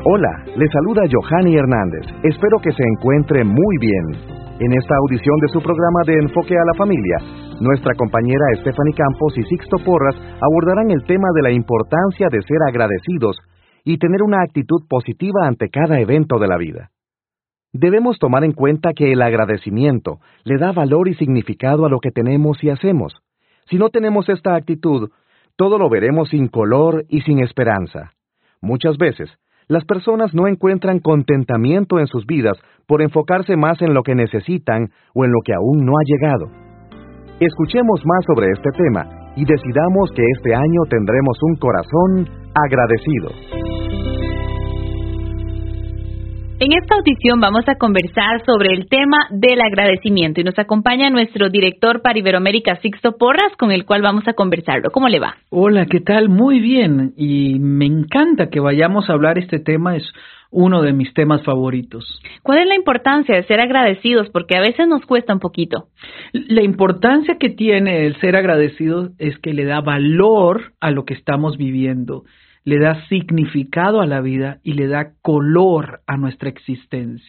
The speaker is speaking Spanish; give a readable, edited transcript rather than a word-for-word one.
Hola, le saluda Johanny Hernández. Espero que se encuentre muy bien. En esta audición de su programa de Enfoque a la Familia, nuestra compañera Stephanie Campos y Sixto Porras abordarán el tema de la importancia de ser agradecidos y tener una actitud positiva ante cada evento de la vida. Debemos tomar en cuenta que el agradecimiento le da valor y significado a lo que tenemos y hacemos. Si no tenemos esta actitud, todo lo veremos sin color y sin esperanza. Muchas veces, las personas no encuentran contentamiento en sus vidas por enfocarse más en lo que necesitan o en lo que aún no ha llegado. Escuchemos más sobre este tema y decidamos que este año tendremos un corazón agradecido. En esta audición vamos a conversar sobre el tema del agradecimiento y nos acompaña nuestro director para Iberoamérica, Sixto Porras, con el cual vamos a conversarlo. ¿Cómo le va? Hola, ¿qué tal? Muy bien, y me encanta que vayamos a hablar este tema, es uno de mis temas favoritos. ¿Cuál es la importancia de ser agradecidos? Porque a veces nos cuesta un poquito. La importancia que tiene el ser agradecido es que le da valor a lo que estamos viviendo, le da significado a la vida y le da color a nuestra existencia.